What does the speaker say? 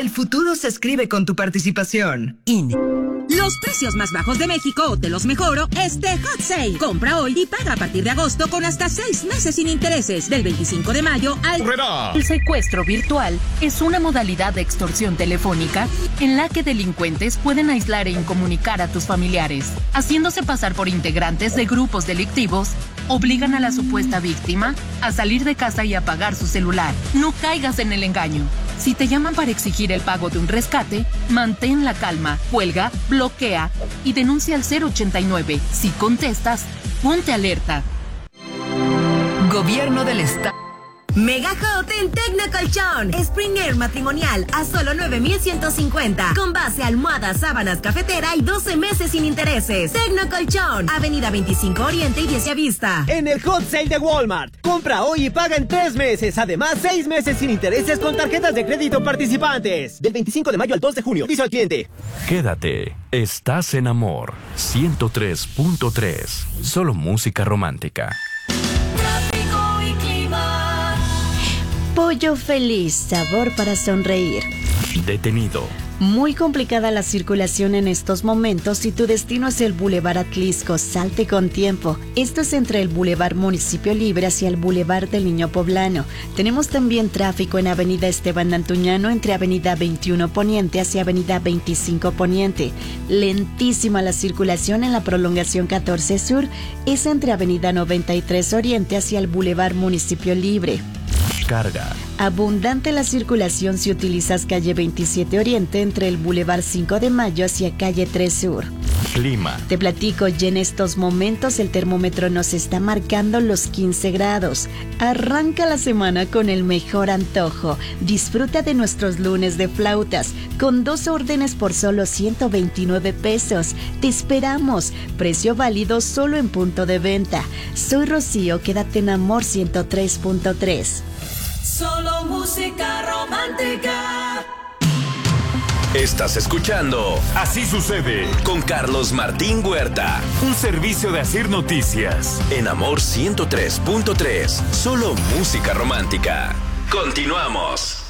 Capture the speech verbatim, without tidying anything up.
El futuro se escribe con tu participación. I N E. Los precios más bajos de México te los mejoro este Hot Sale. Compra hoy y paga a partir de agosto con hasta seis meses sin intereses. Del veinticinco de mayo al... El secuestro virtual es una modalidad de extorsión telefónica en la que delincuentes pueden aislar e incomunicar a tus familiares. Haciéndose pasar por integrantes de grupos delictivos, obligan a la supuesta víctima a salir de casa y apagar su celular. No caigas en el engaño. Si te llaman para exigir el pago de un rescate, mantén la calma, cuelga, bloquea y denuncia al cero ochenta y nueve. Si contestas, ponte alerta. Gobierno del Estado. Mega Hot en Tecnocolchón. Spring Air matrimonial a solo nueve mil ciento cincuenta. Con base, almohada, sábanas, cafetera y doce meses sin intereses. Tecnocolchón. Avenida veinticinco Oriente y diez a Vista. En el Hot Sale de Walmart. Compra hoy y paga en tres meses. Además, seis meses sin intereses con tarjetas de crédito participantes. Del veinticinco de mayo al dos de junio. Dice al cliente. Quédate. Estás en Amor. ciento tres punto tres. Solo música romántica. Pollo Feliz, sabor para sonreír. Detenido. Muy complicada la circulación en estos momentos. Si tu destino es el Boulevard Atlisco, salte con tiempo. Esto es entre el Boulevard Municipio Libre hacia el Boulevard del Niño Poblano. Tenemos también tráfico en Avenida Esteban Antuñano entre Avenida veintiuno Poniente hacia Avenida veinticinco Poniente. Lentísima la circulación en la prolongación catorce Sur. Es entre Avenida noventa y tres Oriente hacia el Boulevard Municipio Libre. Carga. Abundante la circulación si utilizas calle veintisiete Oriente entre el Boulevard cinco de Mayo hacia calle tres Sur. Clima. Te platico, y en estos momentos el termómetro nos está marcando los quince grados. Arranca la semana con el mejor antojo. Disfruta de nuestros lunes de flautas con dos órdenes por solo ciento veintinueve pesos. Te esperamos. Precio válido solo en punto de venta. Soy Rocío, quédate en Amor ciento tres punto tres. Solo música romántica. Estás escuchando Así Sucede con Carlos Martín Huerta. Un servicio de Asir Noticias. En Amor ciento tres punto tres. Solo música romántica. Continuamos.